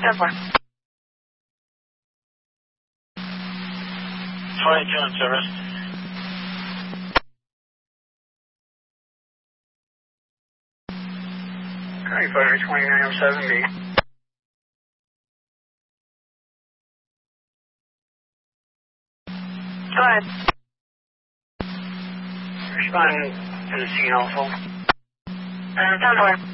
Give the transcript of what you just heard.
10-4. 22 in service. County Fire 2907B. Go ahead. Respond to the scene also. 10-4.